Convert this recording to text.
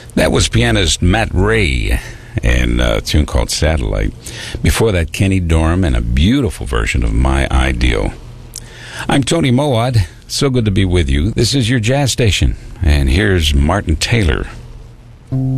That was pianist Matt Ray and a tune called Satellite. Before that, Kenny Dorham and a beautiful version of My Ideal. I'm Tony Mowat. So good to be with you. This is your jazz station. And here's Martin Taylor.